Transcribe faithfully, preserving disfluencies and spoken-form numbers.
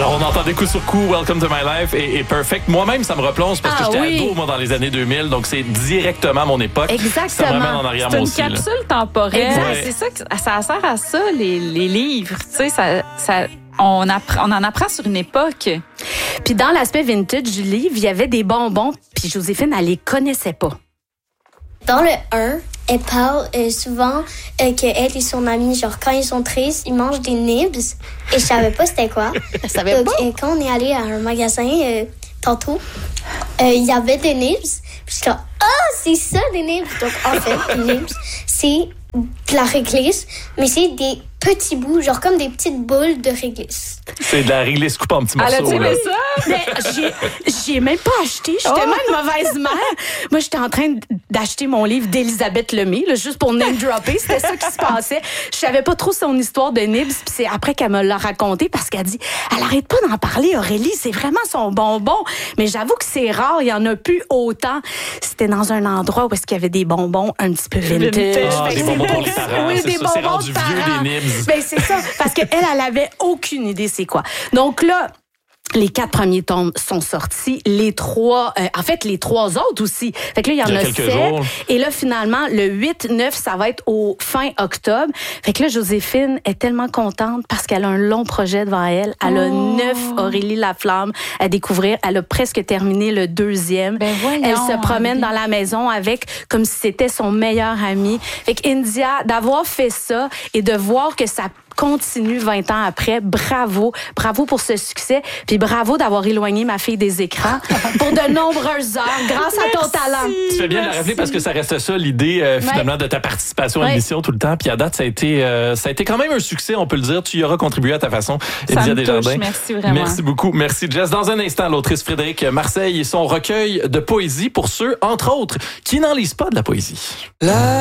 Alors, on entend des coups sur coups, Welcome to My Life et, et Perfect. Moi-même, ça me replonge parce Ah, que j'étais oui. ado, moi, dans les années deux mille, donc c'est directement mon époque. Exactement. Ça me ramène en arrière, C'est moi une aussi. là. capsule temporelle. Exact. C'est ça que ça sert à ça, les, les livres. Tu sais, ça, ça, on, apprend, on en apprend sur une époque. Puis dans l'aspect vintage du livre, il y avait des bonbons, puis Joséphine, elle les connaissait pas. Dans le un, elle parle euh, souvent euh, qu'elle et son amie, genre quand ils sont tristes, ils mangent des nibs. Et je savais pas c'était quoi. Elle savait Donc, pas? euh, quand on est allé à un magasin euh, tantôt, euh, il y avait des nibs. Puis j'étais là, ah, c'est ça des nibs. Donc en fait, les nibs, c'est de la réglisse, mais c'est des petits bouts, genre comme des petites boules de réglisse. C'est de la réglisse coupée en petits Elle morceaux. a-tu là. aimé ça? Mais j'ai, j'ai même pas acheté. J'étais Oh. tellement une mauvaise mère. Moi, j'étais en train d'acheter mon livre d'Elisabeth Lemay, là, juste pour name dropper. C'était ça qui se passait. Je savais pas trop son histoire de Nibs, puis c'est après qu'elle me l'a raconté parce qu'elle dit, elle arrête pas d'en parler, Aurélie, c'est vraiment son bonbon. Mais j'avoue que c'est rare, il y en a plus autant. C'était dans un endroit où est-ce qu'il y avait des bonbons un petit peu vintage. Vintage. Ah, Fait des que bonbons c'est pour les pour- parents, Oui, c'est des ça, c'est bonbons rendu de vieux, parents. des Nibs. Ben, c'est ça, parce qu'elle, elle avait aucune idée c'est quoi. Donc là, les quatre premiers tomes sont sortis. Les trois, euh, en fait, les trois autres aussi. Fait que là, il y en Il y a a quelques sept. jours. Et là, finalement, le huit neuf, ça va être au fin octobre. Fait que là, Joséphine est tellement contente parce qu'elle a un long projet devant elle. Elle a Oh. neuf Aurélie Laflamme à découvrir. Elle a presque terminé le deuxième. Ben voyons, Elle se promène Andy. dans la maison avec comme si c'était son meilleur ami. Fait que India, d'avoir fait ça et de voir que ça continue vingt ans après, bravo. Bravo pour ce succès. Puis bravo d'avoir éloigné ma fille des écrans pour de nombreuses heures grâce à ton talent. Tu fais bien de la rappeler parce que ça reste ça, l'idée euh, finalement de ta participation à Ouais. l'émission tout le temps. Puis à date, ça a été, euh, ça a été quand même un succès, on peut le dire. Tu y auras contribué à ta façon, Ça India me Desjardins. touche, merci vraiment. Merci beaucoup. Merci, Jess. Dans un instant, l'autrice Frédéric Marseille et son recueil de poésie pour ceux, entre autres, qui n'en lisent pas de la poésie.